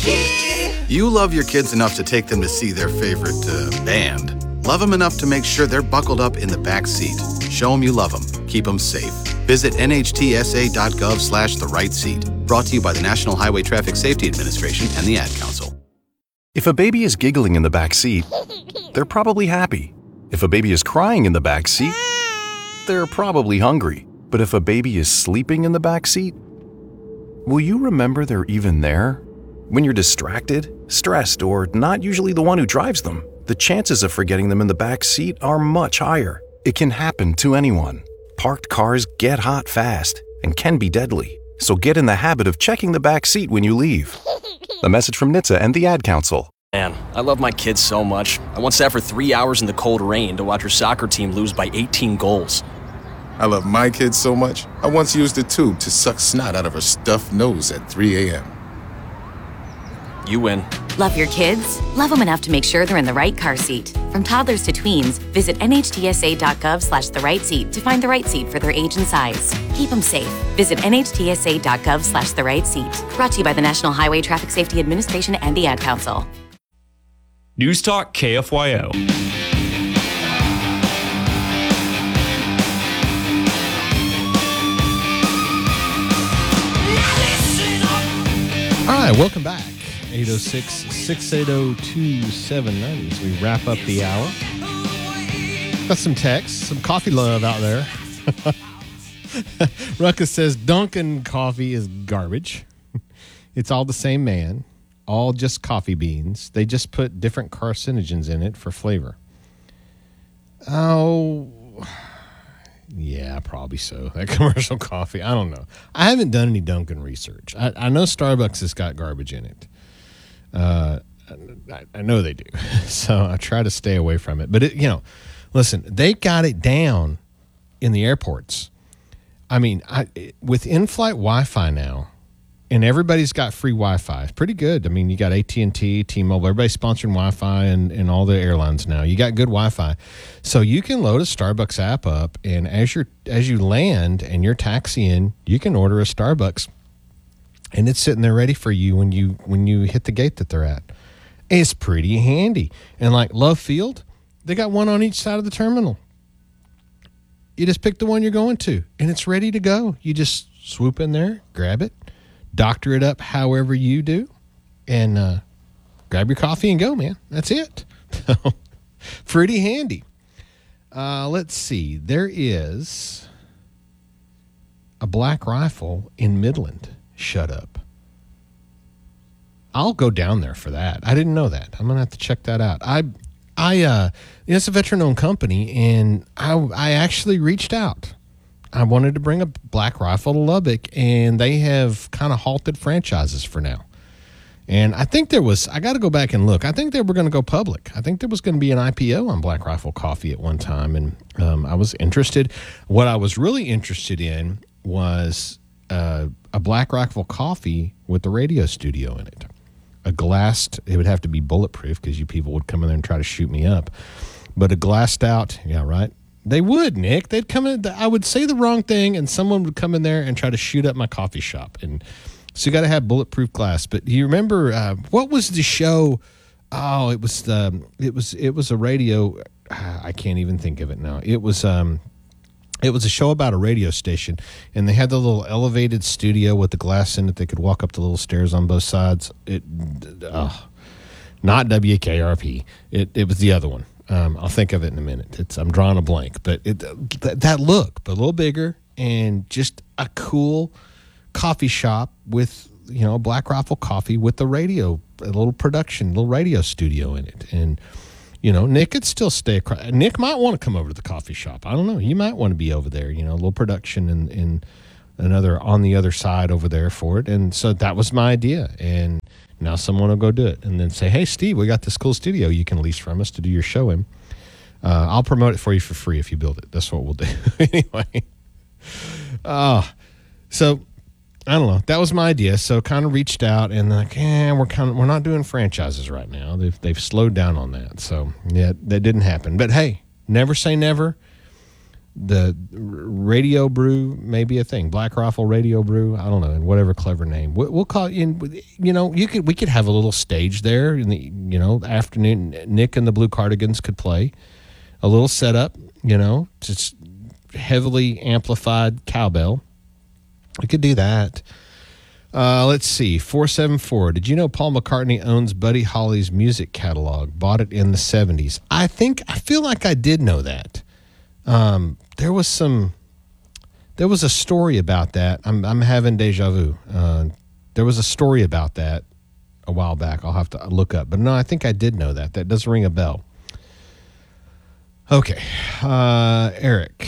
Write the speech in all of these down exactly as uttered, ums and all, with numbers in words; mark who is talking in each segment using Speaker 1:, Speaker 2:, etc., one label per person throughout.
Speaker 1: You love your kids enough to take them to see their favorite uh, band. Love them enough to make sure they're buckled up in the back seat. Show them you love them. Keep them safe. Visit nhtsa.gov slash the right seat. Brought to you by the National Highway Traffic Safety Administration and the Ad Council.
Speaker 2: If a baby is giggling in the back seat, they're probably happy. If a baby is crying in the back seat, they're probably hungry. But if a baby is sleeping in the back seat, will you remember they're even there? When you're distracted, stressed, or not usually the one who drives them, the chances of forgetting them in the back seat are much higher. It can happen to anyone. Parked cars get hot fast and can be deadly. So get in the habit of checking the back seat when you leave. A message from N H T S A and the Ad Council.
Speaker 3: Man, I love my kids so much. I once sat for three hours in the cold rain to watch her soccer team lose by eighteen goals.
Speaker 4: I love my kids so much, I once used a tube to suck snot out of her stuffed nose at three a.m.
Speaker 3: You win.
Speaker 5: Love your kids? Love them enough to make sure they're in the right car seat. From toddlers to tweens, visit nhtsa.gov slash the right seat to find the right seat for their age and size. Keep them safe. Visit nhtsa.gov slash the right seat. Brought to you by the National Highway Traffic Safety Administration and the Ad Council.
Speaker 6: News Talk K F Y O.
Speaker 7: All right, welcome back. eight oh six, six eight oh, two seven nine zero as we wrap up the hour. Got some texts, some coffee love out there. Ruckus says Dunkin' coffee is garbage. It's all the same man, all just coffee beans. They just put different carcinogens in it for flavor. Oh, yeah, probably so. That commercial coffee, I don't know. I haven't done any Dunkin' research. I, I know Starbucks has got garbage in it. Uh, I, I know they do. So I try to stay away from it. But, it, you know, listen, they got it down in the airports. I mean, I, with in-flight Wi-Fi now, and everybody's got free Wi-Fi. It's pretty good. I mean, you got A T and T, T-Mobile. Everybody's sponsoring Wi-Fi and, and all the airlines now. You got good Wi-Fi. So you can load a Starbucks app up, and as, you're, as you land and you're taxiing, you can order a Starbucks, and it's sitting there ready for you when you when you hit the gate that they're at. It's pretty handy. And like Love Field, they got one on each side of the terminal. You just pick the one you're going to, and it's ready to go. You just swoop in there, grab it, doctor it up however you do, and uh, grab your coffee and go, man. That's it. Pretty handy. Uh, let's see. There is a Black Rifle in Midland. Shut up. I'll go down there for that. I didn't know that. I'm going to have to check that out. I, I, uh, it's a veteran-owned company, and I, I actually reached out. I wanted to bring a Black Rifle to Lubbock, and they have kind of halted franchises for now. And I think there was, I got to go back and look. I think they were going to go public. I think there was going to be an I P O on Black Rifle Coffee at one time, and um, I was interested. What I was really interested in was uh, a Black Rifle Coffee with the radio studio in it. A glassed, it would have to be bulletproof because you people would come in there and try to shoot me up. But a glassed out, yeah, right? They would, Nick. They'd come in. I would say the wrong thing, and someone would come in there and try to shoot up my coffee shop. And so you got to have bulletproof glass. But do you remember uh, what was the show? Oh, it was the it was it was a radio. I can't even think of it now. It was um, it was a show about a radio station, and they had the little elevated studio with the glass in it. They could walk up the little stairs on both sides. It, uh, not W K R P. It it was the other one. Um, I'll think of it in a minute. It's I'm drawing a blank, but it, th- that look, but a little bigger, and just a cool coffee shop with, you know, Black Rifle coffee with the radio, a little production, little radio studio in it. And, you know, Nick could still stay across. Nick might want to come over to the coffee shop. I don't know. You might want to be over there, you know, a little production and, and another on the other side over there for it. And so that was my idea. And now someone will go do it and then say, hey, Steve, we got this cool studio you can lease from us to do your show in. Uh, I'll promote it for you for free if you build it. That's what we'll do. Anyway. Uh, so, I don't know. That was my idea. So kind of reached out and like, eh, we're kind of, we're not doing franchises right now. They've, they've slowed down on that. So, yeah, that didn't happen. But, hey, never say never. the Radio Brew may be a thing. Black Rifle Radio Brew. I don't know, and whatever clever name. We'll call it in. You know, you could we could have a little stage there in the you know afternoon. Nick and the Blue Cardigans could play a little setup. You know, just heavily amplified cowbell. We could do that. Uh, let's see. four seven four. Did you know Paul McCartney owns Buddy Holly's music catalog? Bought it in the seventies. I think, I feel like I did know that. Um, there was some, there was a story about that. I'm, I'm having deja vu. Uh, there was a story about that a while back. I'll have to look up. But no, I think I did know that. That does ring a bell. Okay. Uh, Eric.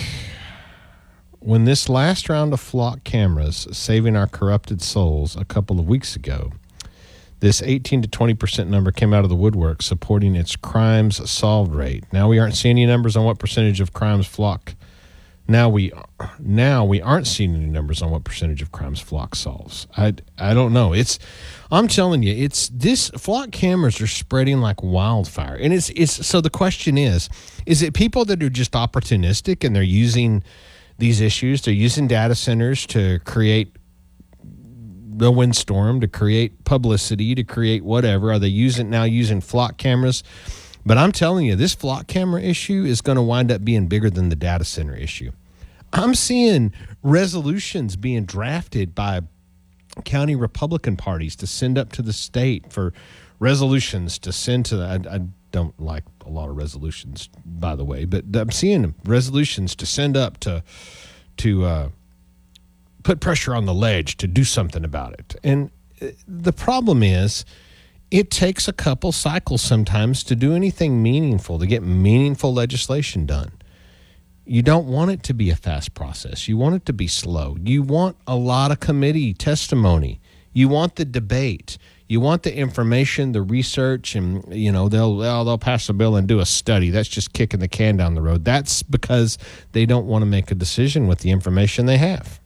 Speaker 7: When this last round of flock cameras saving our corrupted souls a couple of weeks ago, this eighteen to twenty percent number came out of the woodwork supporting its crimes solved rate. Now we aren't seeing any numbers on what percentage of crimes flock. Now we now we aren't seeing any numbers on what percentage of crimes flock solves. I, I don't know. It's I'm telling you, it's this flock cameras are spreading like wildfire. And it's it's so the question is, is it people that are just opportunistic and they're using these issues? They're using data centers to create the windstorm, to create publicity, to create whatever. Are they using now using flock cameras? But I'm telling you, this flock camera issue is going to wind up being bigger than the data center issue. I'm seeing resolutions being drafted by county Republican parties to send up to the state for resolutions to send to the, I, I don't like a lot of resolutions, by the way, but I'm seeing resolutions to send up to to uh, put pressure on the ledge to do something about it. And the problem is it takes a couple cycles sometimes to do anything meaningful, to get meaningful legislation done. You don't want it to be a fast process. You want it to be slow. You want a lot of committee testimony. You want the debate. You want the information, the research, and, you know, they'll they'll pass a bill and do a study. That's just kicking the can down the road. That's because they don't want to make a decision with the information they have.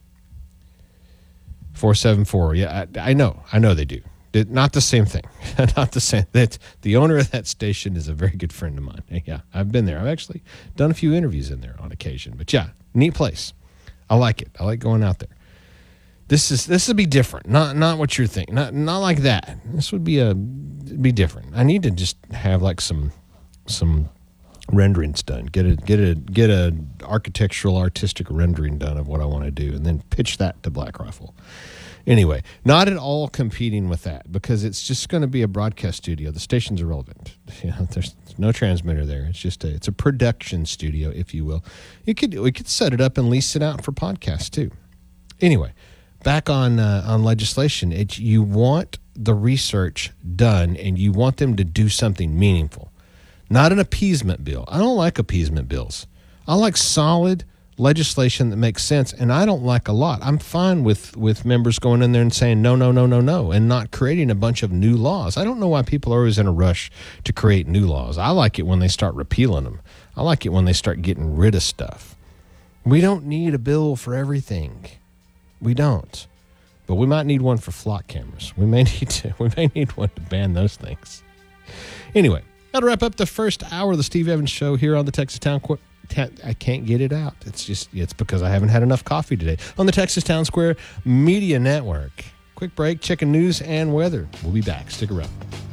Speaker 7: four seven four. Yeah, I, I know. I know they do. It, not the same thing. Not the same. That the owner of that station is a very good friend of mine. Yeah, I've been there. I've actually done a few interviews in there on occasion. But yeah, neat place. I like it. I like going out there. This is this would be different. Not not what you're thinking. Not not like that. This would be a be different. I need to just have like some some renderings done. Get a get a get a architectural artistic rendering done of what I want to do, and then pitch that to Black Rifle. Anyway, not at all competing with that because it's just going to be a broadcast studio. The station's irrelevant. You know, there's no transmitter there. It's just a it's a production studio, if you will. You could we could set it up and lease it out for podcasts too. Anyway, back on uh, on legislation. It you want the research done and you want them to do something meaningful, not an appeasement bill. I don't like appeasement bills. I like solid legislation that makes sense, and I don't like a lot. I'm fine with with members going in there and saying no, no, no, no, no, and not creating a bunch of new laws. I don't know why people are always in a rush to create new laws. I like it when they start repealing them. I like it when they start getting rid of stuff. We don't need a bill for everything. We don't. But we might need one for flock cameras. We may need to. We may need one to ban those things. Anyway, that'll wrap up the first hour of the Steve Evans Show here on the Texas Town Square. I can't get it out. It's just, it's because I haven't had enough coffee today. On the Texas Town Square Media Network. Quick break, checking news and weather. We'll be back. Stick around.